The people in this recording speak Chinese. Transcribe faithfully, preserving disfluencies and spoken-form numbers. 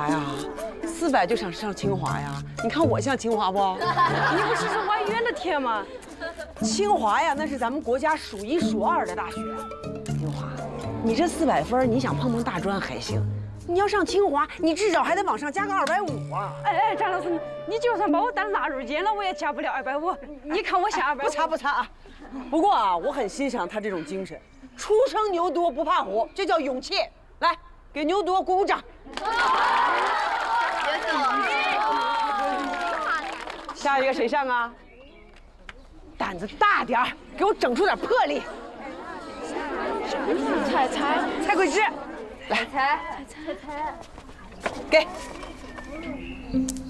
啥呀？四百就想上清华呀？你看我像清华不？ 你不是说外院的贴吗？ 清华呀，那是咱们国家数一数二的大学。清华，你这四百分，你想碰碰大专还行，你要上清华，你至少还得往上加个二百五啊！ 哎哎，张老师，你就算把我当纳入监了，我也加不了二百五。你看我下二百五。 不差不差啊。不过啊，我很欣赏他这种精神，初生牛犊不怕虎，这叫勇气。来，给牛犊鼓鼓掌。下一个谁上啊？胆子大点儿，给我整出点魄力。 彩彩， 蔡桂枝，来， 彩彩彩彩， 给。